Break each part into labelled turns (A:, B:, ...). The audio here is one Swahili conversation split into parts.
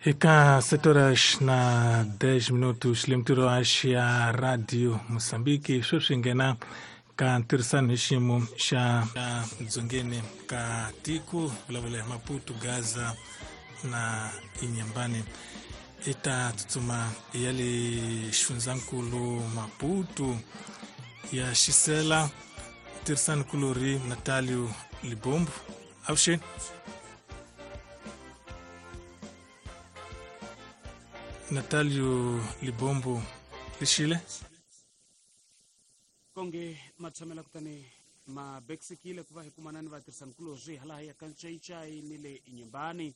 A: Ika 7 horas na 10 minutos limtiro ya Radio Mosambiki shoshingena ka ntirisano heshimu sha dzongeni ka tiku vulavule Maputo Gaza na Inyambani ita tutuma yali shfunzankulu Maputo ya Shisela ntirisano kuluri Natalio Libombo Aushe Natalio Libombo lishile
B: konge matsamela kutani ma beksikile kuva hikumanani va tirhisana kulozi hala ya kanchaichai nile Inyambani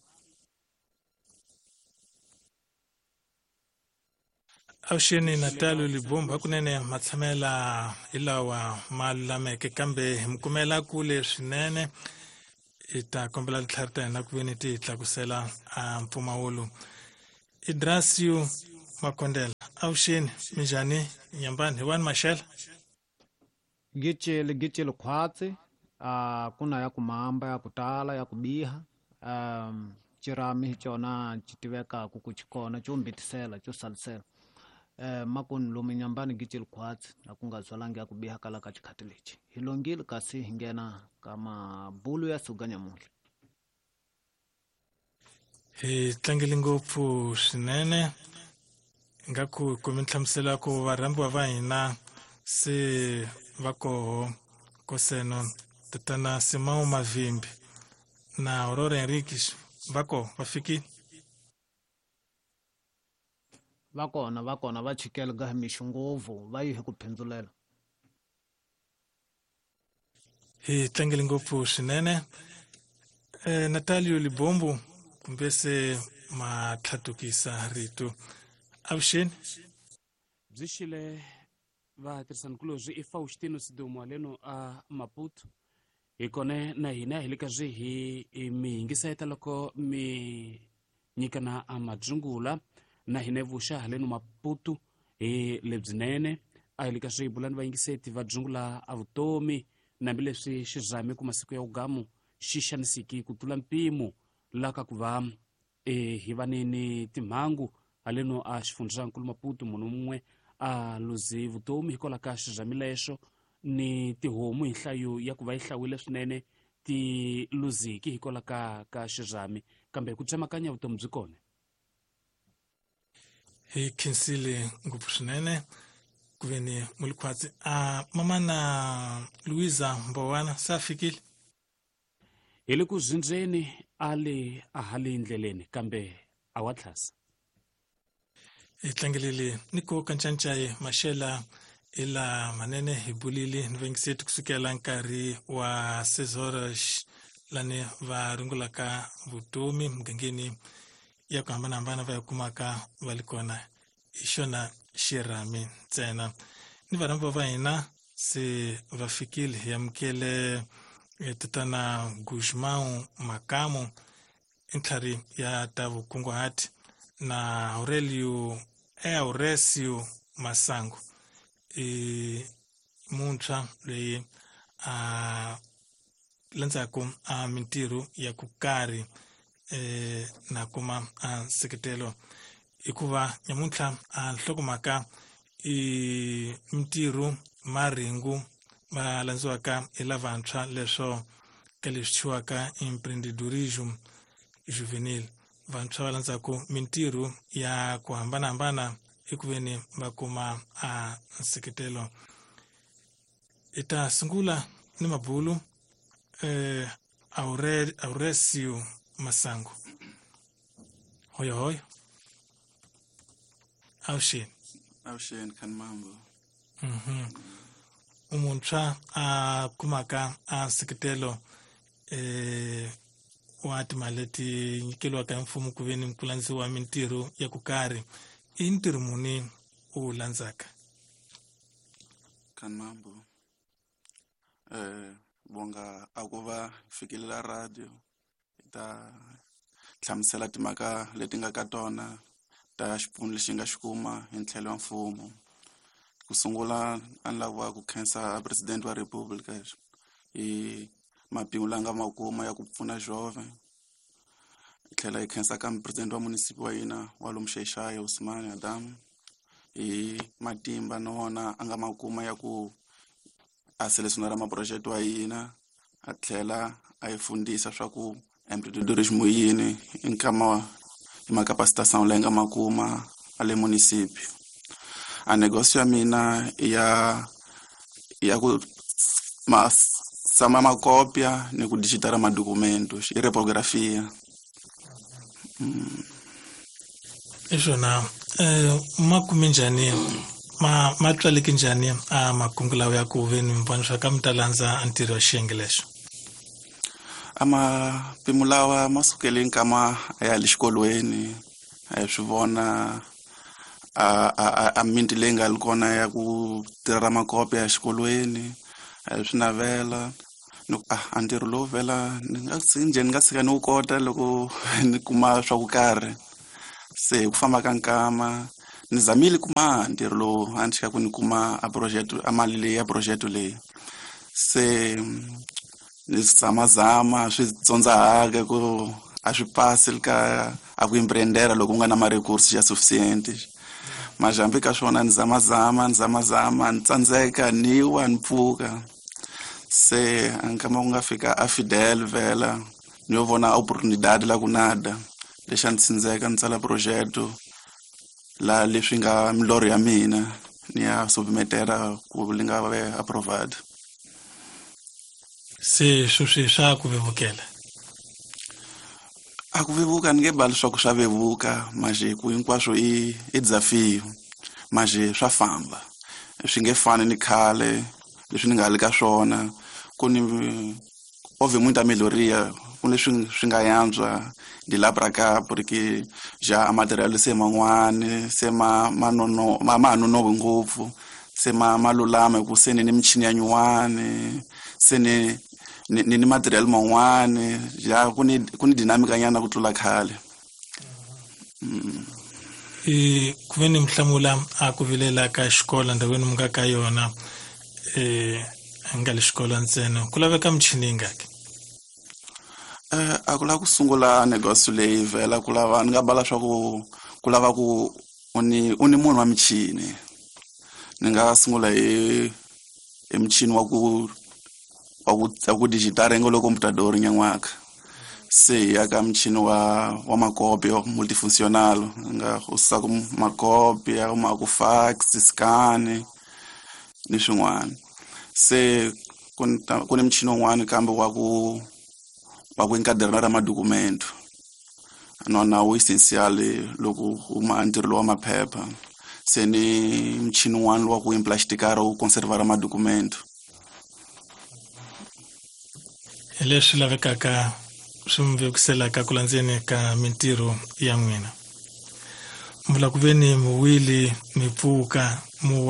A: Ausheni Natalio Libombo hakunene matsamela ilawa malameke kambe mkumela kule shinene ita kombela tlarta na kuveniti tlakusela mpumawulu Idrasio Makondela Ausheni Mijani Nyambani wan Mashel
C: Gichele khwatse kuna ya kumamba ya kutala ya kubiha chirami chona chitiveka kukuchikona chombitisela chosalisela makon lumi Nyambani gichele khwatse nakungazwalangi ya kubiha kala kachikhatilichi hilongile kasi hingena kama bulu ya suganya muli
A: tlangile ngopfu swinene ngaku kumithlamusela ku varambi va hina se va koho koseno tatana Simão Mavimbi na Aurora Henriques vako vafikile
C: vakona va chikela gahamisho ngovu va yihe ku phindzulela
A: tlangile ngopfu swinene Natalio Libombo kumbese matlatukisa rito Avuxeni
B: bzixile va tirhisana kulozi Faustino Sidomo aleno a Maputo hikone na hina hilika hi miyingiseta loko mi nyikana a madzungula na hina vuxa haleno Maputo hi lebyinene a hilika bulani vayingiseti va dzungula a vutomi nambileswi xizami ku masiku ya ugamu xi xanisiki ku tlula mpimo laka ku va hi va ni timhangu haleno a xifundzankulu Maputo munhu mumwe a luzi vutomi hikola ka xizami lexo ni tihomu hi nhlayo ya ku va yi hlawile swinene ti luziki hikola ka xizami kambe ku tsemakanya vutomi byi kona
A: hi khensile ngopfu swinene ku veni mulikhwatsi mamana Luiza Mbowana sa fikile
B: hi le ku zindzeni ale a hali ndleleni kambe a wa tlhasa
A: tlangilile niko kancancaye Mashela ila manene hi bulili ni vengiseti kusukela nkarhi wa 6 horas lani va rungulaka vutomi mgangeni ya ku hambanahambana va ya kumaka va li kona hi xona xirhami ntsena ni varambi va hina se va fikile hi amukele tatana Guzmão Makamo entlhari ya ta vukunguhati na Aurelio Masango muntshwa loyi a landzaka a mintirho ya ku karhi na kuma a nseketelo hikuva nyamuntlha a nhlokomhaka mintirho maringu va landziwaka hi lavantshwa leswo ka leswi chiwaka empreendedorismo juvenil vantshwa va landzaka mintirho ya ku hambanahambana eku veni va kuma a nseketelo hi ta sungula ni mabulu Aurelio Masango hoyo
D: Ausheni kan mambo
A: umuntshwa a kumaka a nseketelo wa timali leti nyikeliwaka hi mfumo ku veni ku landziwa mintirho ya ku karhi i ntirho muni u landzaka
D: kan mambo bonga akuva fikelela radio ta hlamusela timhaka leti nga ka tona ta xipfuno lexi nga xi kuma hi ntlhelo wa mfumo ku sungula a ni lava ku khensa president wa republika hi mapingu langa makuma ya ku pfuna jove tlhela hi khensa ka president wa munisipi wa hina wa lomu Xai-Xai Usman Adam hi matimba no wona a nga makuma ya ku a selecionera maprojekti wa hina a tlhela a hi fundisa swa ku empreendedorismo yini inkama hi macapacitação leyi nga makuma a le munisipi. A negócio ya mina ya ku sama makopya ni ku digitala madocumentos i reprografia.
A: Iswona makumi njhani ma tswaleke njhani a makungu lawa ya ku veni mi vona swa ka mi ta landza ntirho wa xiyenge lexo?
D: A mapimu lawa ma sukele nkama a ya le xikolweni a hi swi vona a minti leyi nga li kona ya ku tirha makopya ya xikolweni a hi swi navela a ntirho lowu vhela ni nga sika ni wu kota loko ni kuma swa ku karhi. Se ku famba ka nkama ni zamile kuma ntirho lowu a ni xika ku ni kuma a mali leyi ya project leyi. Se ni zamazama swi tsondzahaka ku a swi pasi ka a ku empreendera loko u nga na ma-recursos ya sufficiente. Majambi ka swona ni zamazama ni tsandzeka ni wa ni pfuka. Se ankama ku nga fika a Fidel vela ni yo vona opportunidade la ku nada lexi a ni tsindzeka ni tsala projeto la leswi nga milorho ya mina ni ya submetera ku li nga ve approved.
A: Se sweswi swa ku vevukela?
D: A ku vevuka ni nge bali swa ku swa vevuka maje ku hinkwaswo i desafio maje swa famba swi nge fani ni khale leswi ni nga le ka swona ku ni ove muita melhoria ku leswi swi nga yantswa de lá pra cá porque já a material se man'wani se ma nonovi ngopfu se ma lulama ku se ni michini ya nyuwani se ni material man'wani ya ku ni dinamika nyana ku tlula khale.
A: Ku ve ni mhlamula a ku vilela ka xikola ndhawini mi nga ka yona a nga le xikola ntsena ku laveka michini yingaki?
D: A ku lava ku sungula negosio leyi vhela ku lava ni nga bala swa ku lava ku u ni munhu wa michini. Ni nga sungula hi michini wa ku digital ngo lo computador nyan'waka. Se ya ka michini wa makopya multifuncional nga usa ku makopya uma ku fax scan ni swin'wana. Se ku ni michini wun'wana kambe wa ku encadernare madocumento nona wu essential loko uma ntirho wa maphepha. Se ni michini wun'wana wa ku implasticare wu conservara madocumento.
A: Leswi lavekaka swi mi vekiselaka ku landzeni ka mintirho ya n'wina. Mvula ku ve ni mi wile mi pfuka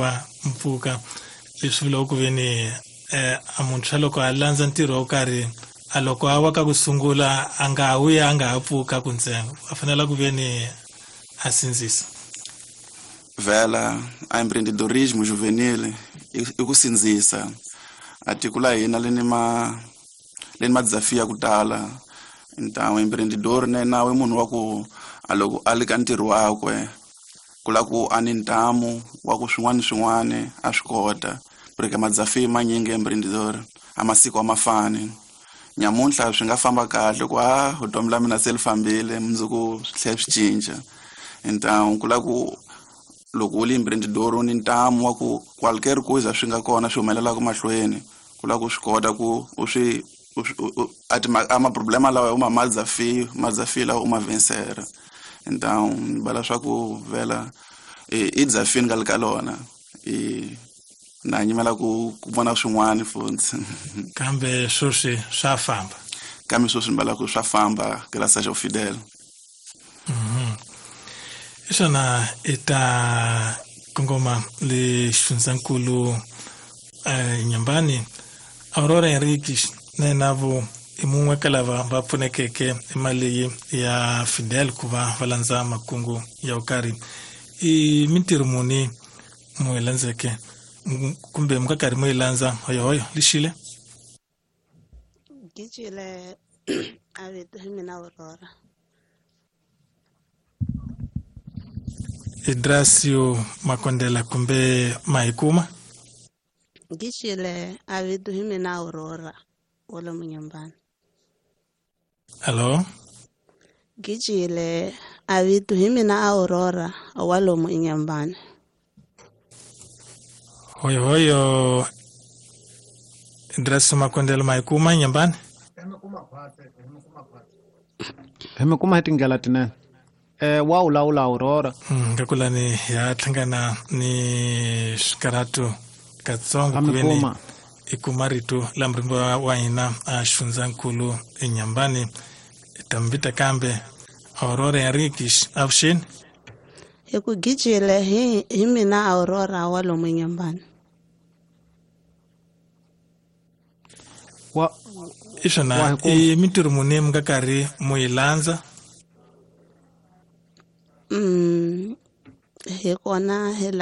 A: leswi vulaka ku ve ni a muntshwa loko a landza ntirho wo karhi a loko a wa ka ku sungula a nga ha pfuka ku ntsena a fanela ku ve ni a sindzisa.
D: Vela a empreendedorismo juvenil i ku sindzisa a tiko la hina leni ma desafio ku tala. Então empreendedor nawe munhu wa ku a loko a le ka ntirho wakwe ku la ku a ni ntamu wa ku swin'wana a swi kota porque madesafio manyingi empreendedour a masiku amafani. Nyamuntlha swi nga famba kahle ku vutomi la mina se li fambile mundzuku swi tlhela swi cinca. Então ku la ku loko u li empreendedour u ni ntamu wa ku qualquer coisa swi nga kona swi humelelaka mahlweni ku la ku swi kota ku u swi ama problema lawa uma madesafio lawa uma vencer. Então bala swa ku vela i desafio nga le ka lona na nyimela ku vona swin'wana futhi.
A: Kambe sweswi swa famba?
D: Kambe sweswi bala ku swa famba graças ao Fidel.
A: Iswona ita kongoma le xifundzankulu Nyambani Aurora Henriques na navo i mun'we ka lava va pfunekeke mali ya Fidel ku va landza makungu ya u karhi. I mintirho muni mu yi landzeke kumbe mu ka karhi mu yi landza hoyo lixile?
E: Ke tšile a bete mina Aurora
A: Idrasio Makondela kumbe Maikuma.
E: Gicile avitu himi na Aurora wala munyambani.
A: Hello?
E: Gicile avitu himi na Aurora wala munyambani.
A: Hoyo Idrasio Makondela Maikuma nyambani.
C: Himekuma hitingela tine. Waula Aurora.
A: Kakula ni ya tangana ni shikaratu katsongo kubeni ikumaritu la mrimbo wa ina shunza nkulu inyambani itambita kambe Aurora ya rikish afshin.
E: Heku gicile himi na Aurora wala munyambani.
A: Ishona imituru mune mkakari muilanza.
E: Hekona hela